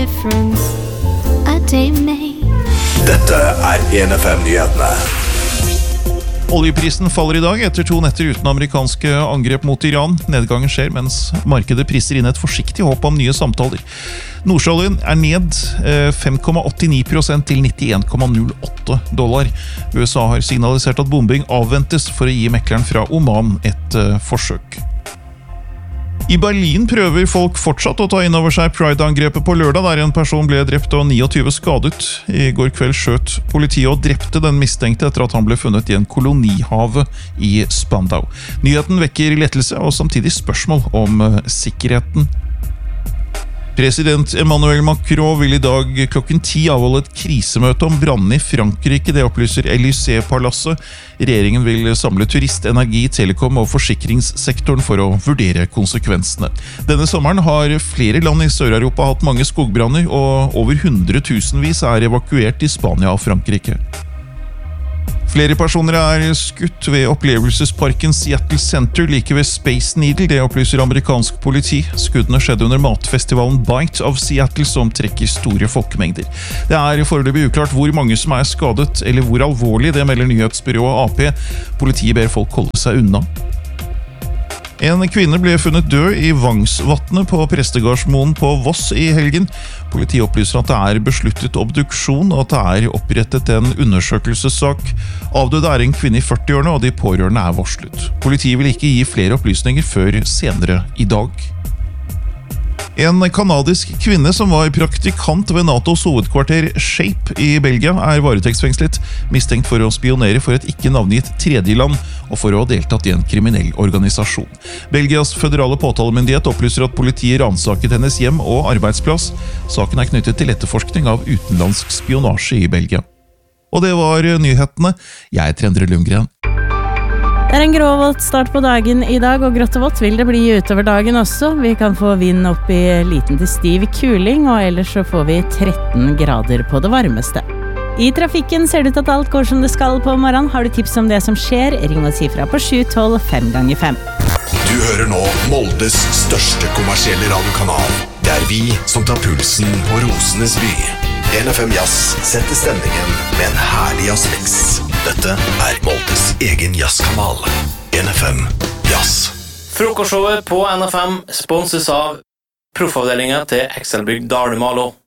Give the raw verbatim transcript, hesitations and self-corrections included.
difference a day made. Dette er en F M-nyhetene. Oljeprisen faller i dag etter to netter uten amerikanske angrep mot Iran. Nedgangen skjer mens markedet priser inn et forsiktig håp om nye samtaler. Nordsjøoljen er ned fem komma åttini prosent til nittien komma null åtte dollar. U S A har signalisert at bombing avventes for å gi mekleren fra Oman et uh, forsøk. I Berlin prøver folk fortsatt å ta inn over seg Pride-angrepet på lørdag, der en person ble drept og tjueni skadet. I går kveld skjøt politiet og drepte den mistenkte etter at han ble funnet i en kolonihave i Spandau. Nyheten vekker lettelse og samtidig spørsmål om uh, sikkerheten. President Emmanuel Macron vil i dag klokken ti avholde et krisemøte om brannen i Frankrike, det opplyser Élysée-palasset. Regjeringen vil samle turist-, energi-, telekom- og forsikringssektoren for å vurdere konsekvensene. Denne sommeren har flere land i Sør-Europa hatt mange skogbranner, og over hundretusenvis er evakuert i Spania og Frankrike. Flere personer er skutt ved opplevelsesparken Seattle Center like ved Space Needle, det opplyser amerikansk politi. Skuddene skjedde under matfestivalen Bite of Seattle, som trekker store folkemengder. Det er foreløpig uklart hvor mange som er skadet, eller hvor alvorlig, det melder nyhetsbyrået A P. Politiet ber folk holde seg unna. En kvinne ble funnet død i Vangsvatnet på Prestegardsmoen på Voss i helgen. Politiet opplyser at det er besluttet obduksjon og at det er opprettet en undersøkelsessak. Avdøde er en kvinne i førtiårene, og de pårørende er varslet. Politiet vil ikke gi flere opplysninger før senere i dag. En kanadisk kvinne som var praktikant ved NATOs hovedkvarter Shape i Belgia er varetektsfengslet, mistenkt for å spionere for et ikke navngitt tredjeland og for å ha deltatt i en kriminell organisasjon. Belgias føderale påtalemyndighet opplyser at politiet ransaket hennes hjem og arbeidsplass. Saken er knyttet til etterforskning av utenlandsk spionasje i Belgia. Og det var nyhetene. Jeg er Endre Lundgren. Det er en gråvått start på dagen i dag, og grått og vått vil det bli utover dagen også. Vi kan få vind opp i liten til stiv kuling, og ellers så får vi tretten grader på det varmeste. I trafikken ser det ut at alt går som det skal på morgenen. Har du tips om det som skjer, ring og si fra på sju tolv fem ganger fem. Du hører nå Moldes største kommersielle radiokanal. Det er vi som tar pulsen på Rosenes by. en F M Jazz setter stemningen med en herlig jazzmix. Dette er Moldes egen jazzkanal. en F M Jazz. Frokostshowet på N F M sponses av proffavdelingen til Excelbygd Dalmalo.